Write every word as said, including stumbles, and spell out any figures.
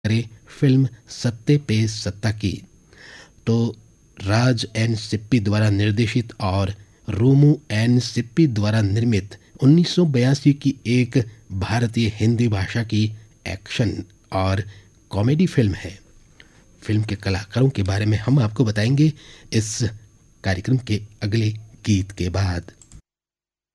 करें फिल्म सत्ते पे सत्ता की, तो राज एन सिप्पी द्वारा निर्देशित और रोमू एन सिप्पी द्वारा निर्मित उन्नीस सौ बयासी की एक भारतीय हिंदी भाषा की एक्शन और कॉमेडी फिल्म है। फिल्म के कलाकारों के बारे में हम आपको बताएंगे इस कार्यक्रम के अगले गीत के बाद।